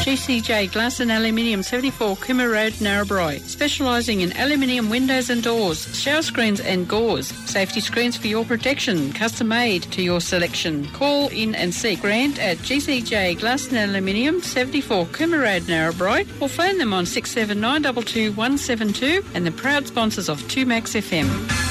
GCJ Glass and Aluminium, 74 Cooma Road, Narrabri. Specialising in aluminium windows and doors, shower screens and gauze. Safety screens for your protection, custom made to your selection. Call in and see Grant at GCJ Glass and Aluminium, 74 Cooma Road, Narrabri, or phone them on 679 22 172, and the proud sponsors of 2Max FM.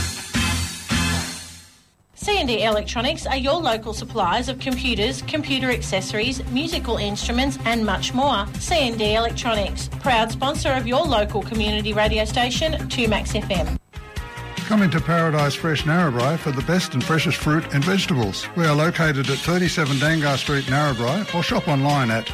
C&D Electronics are your local suppliers of computers, computer accessories, musical instruments and much more. C&D Electronics, proud sponsor of your local community radio station, 2Max FM. Come into Paradise Fresh Narrabri for the best and freshest fruit and vegetables. We are located at 37 Dangar Street, Narrabri, or shop online at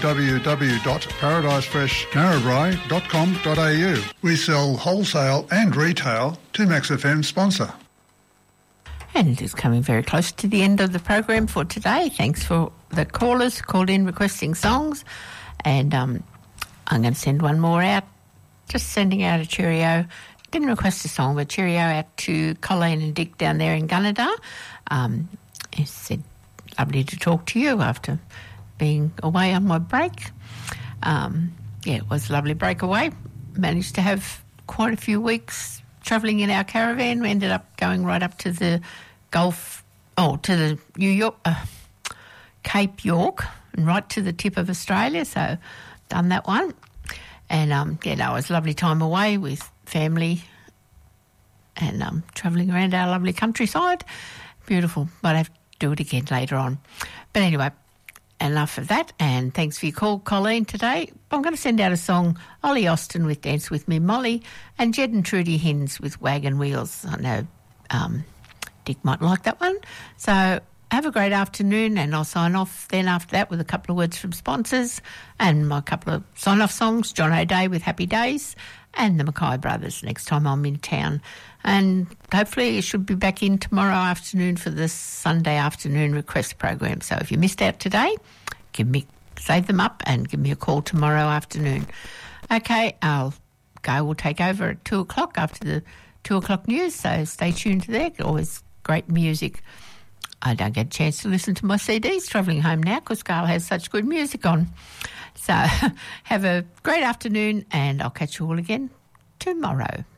www.paradisefreshnarrabri.com.au. We sell wholesale and retail. 2Max FM sponsor. And it is coming very close to the end of the program for today. Thanks for the callers called in requesting songs. And I'm going to send one more out. Just sending out a cheerio. Didn't request a song, but cheerio out to Colleen and Dick down there in Gunnedah. He said, lovely to talk to you after being away on my break. It was a lovely break away. Managed to have quite a few weeks travelling in our caravan. We ended up going right up to the to the New York, Cape York, and right to the tip of Australia. So done that one. And, it was a lovely time away with family and travelling around our lovely countryside. Beautiful. Might have to do it again later on. But anyway, enough of that, and thanks for your call, Colleen, today. I'm going to send out a song, Ollie Austin with Dance With Me, Molly, and Jed and Trudy Hinds with Wagon Wheels. I know Dick might like that one. So have a great afternoon, and I'll sign off then after that with a couple of words from sponsors and my couple of sign-off songs, John O'Day with Happy Days and the Mackay Brothers next time I'm in town. And hopefully it should be back in tomorrow afternoon for this Sunday afternoon request program. So if you missed out today, save them up and give me a call tomorrow afternoon. Okay, we'll take over at 2 o'clock after the 2 o'clock news, so stay tuned to there. Always great music. I don't get a chance to listen to my CDs travelling home now because Carl has such good music on. So have a great afternoon, and I'll catch you all again tomorrow.